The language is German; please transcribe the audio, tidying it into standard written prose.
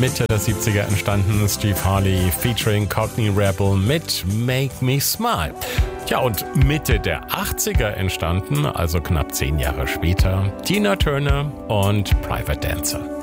Mitte der 70er entstanden, Steve Harley featuring Courtney Rebel mit Make Me Smile. Ja, und Mitte der 80er entstanden, also knapp 10 Jahre später, Tina Turner und Private Dancer.